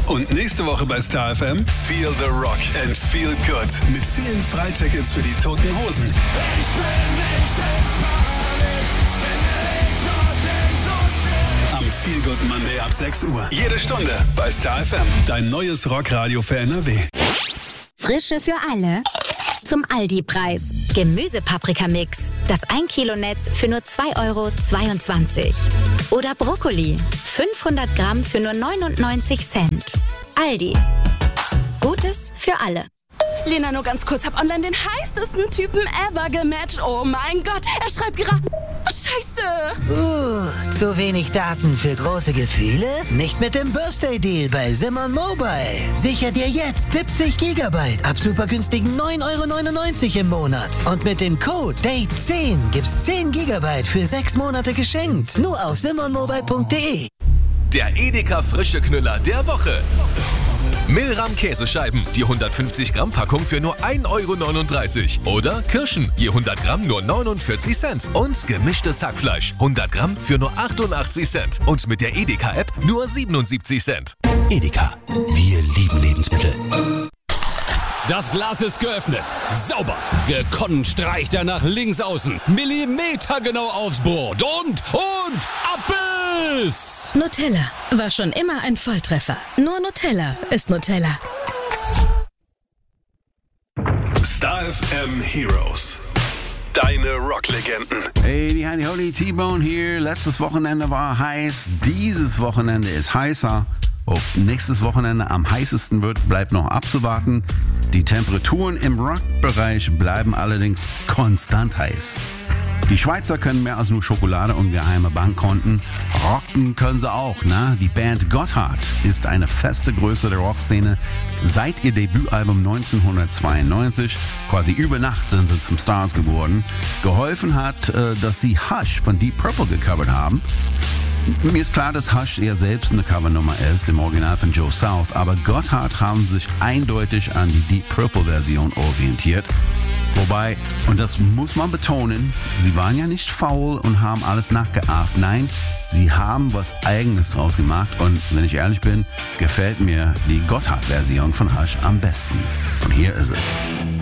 Und nächste Woche bei Star FM Feel the Rock and Feel Good. Mit vielen Freitickets für die Toten Hosen. Ich will nicht ins Paradies, bin ich dorthin so schön. Am Feel Good Monday ab 6 Uhr. Jede Stunde bei Star FM. Dein neues Rockradio für NRW. Frische für alle. Zum Aldi-Preis. Gemüsepaprikamix. Das 1 Kilo Netz für nur 2,22 €. Oder Brokkoli. 500 Gramm für nur 99 Cent. Aldi. Gutes für alle. Lena, nur ganz kurz, hab online den heißesten Typen ever gematcht. Oh mein Gott, er schreibt gerade... Scheiße! Zu wenig Daten für große Gefühle? Nicht mit dem Birthday-Deal bei Simon Mobile. Sicher dir jetzt 70 Gigabyte ab super günstigen 9,99 € im Monat. Und mit dem Code DATE10 gibt's 10 Gigabyte für 6 Monate geschenkt. Nur auf simonmobile.de. Der Edeka Frische Knüller der Woche. Milram Käsescheiben, die 150 Gramm Packung für nur 1,39 €. Oder Kirschen, je 100 Gramm nur 49 Cent. Und gemischtes Hackfleisch, 100 Gramm für nur 88 Cent. Und mit der Edeka-App nur 77 Cent. Edeka, wir lieben Lebensmittel. Das Glas ist geöffnet. Sauber. Gekonnt streicht er nach links außen. Millimetergenau aufs Brot. Und Abbiss! Nutella war schon immer ein Volltreffer. Nur Nutella ist Nutella. Star FM Heroes. Deine Rocklegenden. Hey, die Heidi Holy, T-Bone hier. Letztes Wochenende war heiß. Dieses Wochenende ist heißer. Ob nächstes Wochenende am heißesten wird, bleibt noch abzuwarten. Die Temperaturen im Rockbereich bleiben allerdings konstant heiß. Die Schweizer können mehr als nur Schokolade und geheime Bankkonten. Rocken können sie auch, ne? Die Band Gotthard ist eine feste Größe der Rockszene. Seit ihr Debütalbum 1992, quasi über Nacht sind sie zum Stars geworden. Geholfen hat, dass sie Hush von Deep Purple gecovert haben. Mir ist klar, dass Hush eher selbst eine Covernummer ist, im Original von Joe South, aber Gotthard haben sich eindeutig an die Deep Purple-Version orientiert. Wobei, und das muss man betonen, sie waren ja nicht faul und haben alles nachgeahmt. Nein, sie haben was Eigenes draus gemacht und wenn ich ehrlich bin, gefällt mir die Gotthard-Version von Hush am besten. Und hier ist es.